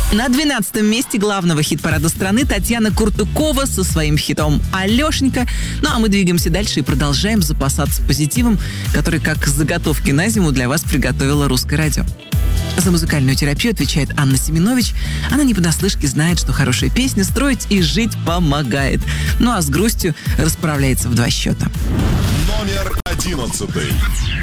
На 12-м месте главного хит-парада страны Татьяна Куртукова со своим хитом «Алешенька». Ну а мы двигаемся дальше и продолжаем запасаться позитивом, который как заготовки на зиму для вас приготовило Русское радио. За музыкальную терапию отвечает Анна Семенович. Она не понаслышке знает, что хорошая песня строить и жить помогает. Ну а с грустью расправляется в 2 счета. Номер 11.